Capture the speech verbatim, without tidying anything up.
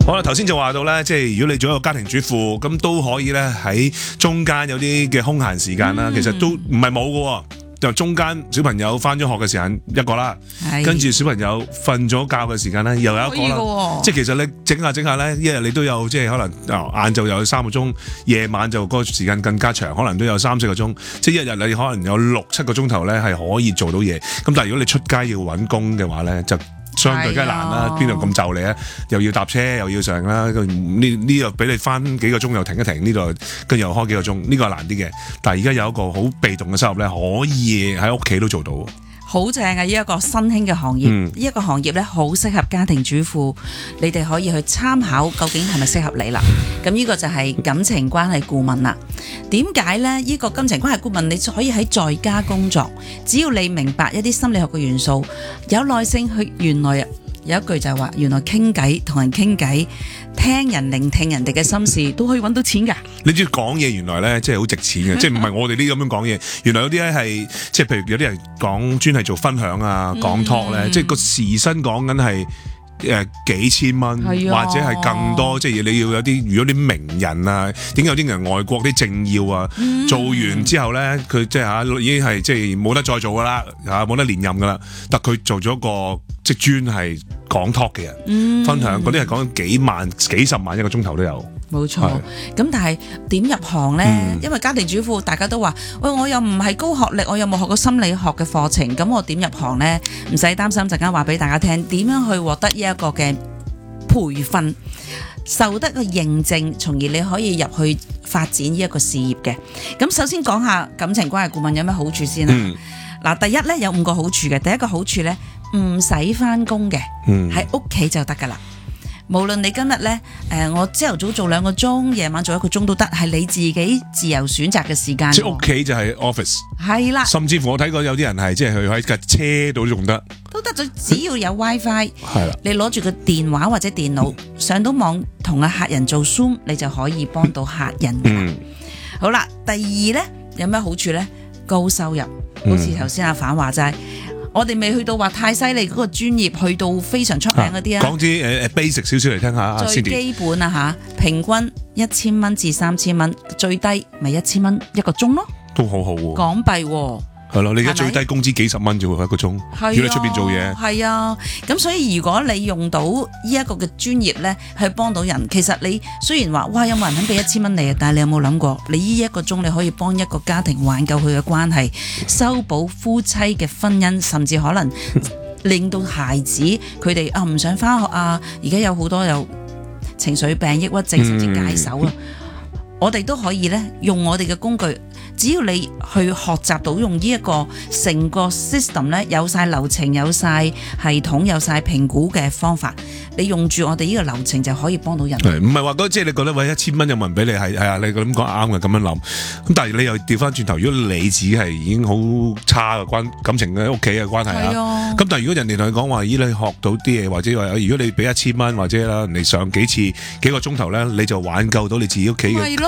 好啦，頭先就話到咧，即係如果你做一個家庭主婦，咁都可以咧喺中間有啲嘅空閒時間啦。其實都唔係冇嘅，就中間小朋友翻咗學嘅時間一個啦，跟住小朋友瞓咗覺嘅時間咧又有一個啦。即係其實你整下整下咧，一日你都有即係可能晏晝有三個鐘，夜晚就嗰個時間更加長，可能都有三四個鐘。即係一日你可能有六七個鐘頭咧係可以做到嘢。咁但係如果你出街要揾工嘅話咧，就相對梗係難啦，邊度咁就你啊？又要搭車，又要上啦。呢呢度俾你翻幾個鐘，又停一停，呢度跟住又開幾個鐘，呢個係難啲嘅。但係而家有一個好被動嘅收入咧，可以喺屋企都做到。 好正啊！呢一個新興嘅行業，呢一、嗯、個行業咧好適合家庭主婦，你哋可以去參考究竟係咪適合你啦。咁呢個就係感情關係顧問啦。點解呢？呢、呢個感情關係顧問你可以喺在家工作，只要你明白一啲心理學嘅元素，有耐性去，原來有一句就係話，原來傾偈同人傾偈，聽人聆聽人哋嘅心事都可以揾到錢㗎。你知講嘢原來咧，即係好值錢嘅，即係唔係我哋呢啲咁樣講嘢。原來有啲咧係，即係譬如有啲人講專係做分享啊，講 talk 咧，即係個時薪講緊係誒幾千蚊，或者係更多。即係你要有啲，如果啲名人啊，點解有啲人外國啲政要啊，嗯、做完之後咧，佢即係嚇已經係即係冇得再做㗎啦，嚇冇得連任㗎啦。但佢做咗個即係專係講 talk 嘅人，嗯、分享嗰啲係講幾萬、幾十萬一個鐘頭都有。冇錯，咁但係點入行呢？嗯、因為家庭主婦大家都話，喂，我又唔係高學歷，我又冇學過心理學嘅課程，咁我點入行呢？唔使擔心，陣間話俾大家聽，點樣去獲得呢一個嘅培訓，受得個認證，從而你可以入去發展呢一個事業嘅。咁首先講下感情關係顧問有咩好處先啦。嗱、嗯，第一呢，有五個好處嘅，第一個好處呢，唔使翻工嘅，喺屋企就得噶啦。無論你今日呢，誒、呃，我朝頭早做兩個鐘，夜晚做一個鐘都得，係你自己自由選擇嘅時間。 即係屋企就係 office。係啦。甚至乎我睇過有啲人係即係佢喺架車度都用得。都得，只要有 WiFi。係啦。你攞住個電話或者電腦上到網同阿客人做 Zoom，你就可以幫到客人。嗯。好啦，第二呢，有咩好處呢？高收入，好似頭先阿反話齋。我哋未去到話太犀利嗰個專業，去到非常出名嗰啲啊。講啲誒誒 basic 少少嚟聽下。最基本啊嚇，平均一千蚊至三千蚊，最低咪一千蚊一個鐘咯。都好好喎。港幣喎。係咯，你而家最低工資幾十蚊啫喎，一個鐘。係啊。如果你出邊做嘢。係啊，咁所以如果你用到呢一個嘅專業咧，去幫到人，其實你雖然話哇有冇人肯俾一千蚊你啊，但係你有冇諗過，你呢一個鐘你可以幫一個家庭挽救佢嘅關係，修補夫妻嘅婚姻，甚至可能令到孩子佢哋啊唔想返學啊，而家有好多有情緒病、抑鬱症，甚至戒手啊，嗯、我哋都可以咧用我哋嘅工具。只要你去學習到用呢一個成個 system 咧，有晒流程、有晒系統、有晒評估嘅方法，你用住我哋呢個流程就可以幫到人。唔係話嗰即係你覺得喂一千蚊有冇人俾你係係啊？你咁講啱嘅，咁樣諗。咁但係你又調翻轉頭，如果你自己係已經好差嘅關感情嘅屋企嘅關係啊，咁但係如果人哋同你講話，咦你學到啲嘢，或者話如果你俾一千蚊或者啦，你上幾次幾個鐘頭咧，你就挽救到你自己屋企嘅。